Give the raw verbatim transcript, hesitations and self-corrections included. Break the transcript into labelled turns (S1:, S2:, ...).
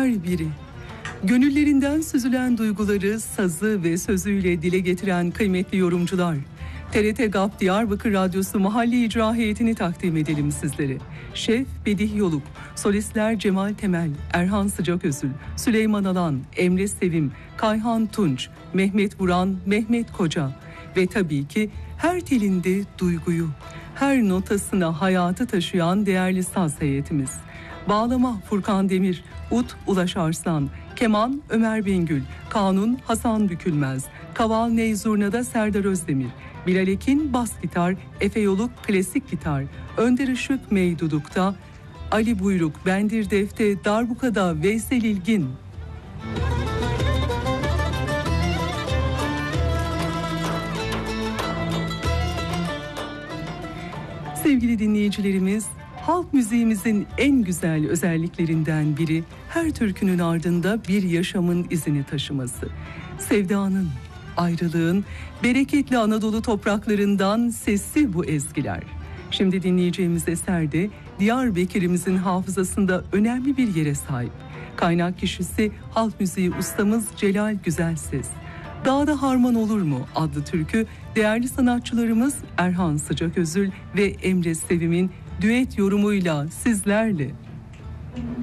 S1: her biri. Gönüllerinden süzülen duyguları sazı ve sözüyle dile getiren kıymetli yorumcular. T R T G A P Diyarbakır Radyosu Mahalli İcra Heyeti'ni takdim edelim sizlere. Şef Bedih Yoluk, solistler Cemal Temel, Erhan Sıcaközül, Süleyman Alan, Emre Sevim, Kayhan Tunç, Mehmet Vuran, Mehmet Koca ve tabii ki her telinde duyguyu, her notasına hayatı taşıyan değerli saz heyetimiz. Bağlama Furkan Demir, ut Ulaş Arslan, keman Ömer Bengül, kanun Hasan Bükülmez, kaval ney zurnada Serdar Özdemir, Bilal Ekin bas gitar, Efe Yoluk klasik gitar, Önder Işık meydudukta, Ali Buyruk bendirdefte, darbukada Veysel İlgin. Sevgili dinleyicilerimiz, halk müziğimizin en güzel özelliklerinden biri her türkünün ardında bir yaşamın izini taşıması. Sevdanın, ayrılığın, bereketli Anadolu topraklarından sesli bu ezgiler. Şimdi dinleyeceğimiz eser de Diyarbakır'ımızın hafızasında önemli bir yere sahip. Kaynak kişisi halk müziği ustamız Celal Güzelses. Dağda Harman Olur mu adlı türkü değerli sanatçılarımız Erhan Sıcaközül ve Emre Sevim'in düet yorumuyla sizlerle.